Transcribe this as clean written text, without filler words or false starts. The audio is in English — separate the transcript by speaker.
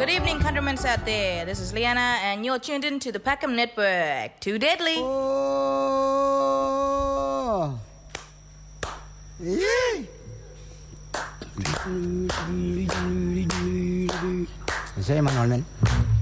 Speaker 1: evening, countrymen out there. This is Liana, and you're tuned in to the Packham Network. Too deadly.
Speaker 2: Oh. Yeah. Saya Manol, man.